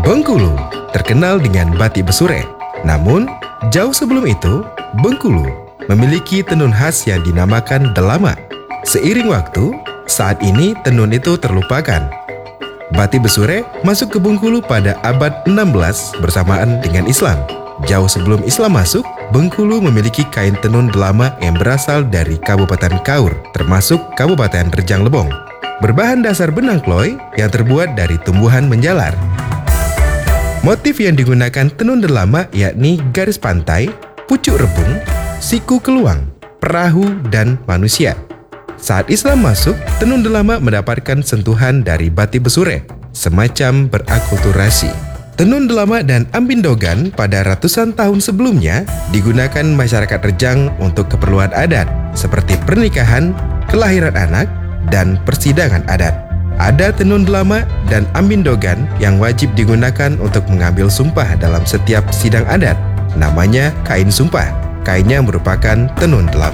Bengkulu terkenal dengan batik Besure. Namun, jauh sebelum itu, Bengkulu memiliki tenun khas yang dinamakan Delama. Seiring waktu, saat ini tenun itu terlupakan. Batik Besure masuk ke Bengkulu pada abad 16 bersamaan dengan Islam. Jauh sebelum Islam masuk, Bengkulu memiliki kain tenun Delama yang berasal dari Kabupaten Kaur, termasuk Kabupaten Rejang Lebong. Berbahan dasar benang kloy yang terbuat dari tumbuhan menjalar. Motif yang digunakan tenun Delama yakni garis pantai, pucuk rebung, siku keluang, perahu, dan manusia. Saat Islam masuk, tenun Delama mendapatkan sentuhan dari batik Besure, semacam berakulturasi. Tenun Delama dan Ambindogan pada ratusan tahun sebelumnya digunakan masyarakat Rejang untuk keperluan adat, seperti pernikahan, kelahiran anak, dan persidangan adat. Ada tenun Delama dan Ambindogan yang wajib digunakan untuk mengambil sumpah dalam setiap sidang adat. Namanya kain sumpah. Kainnya merupakan tenun Delama.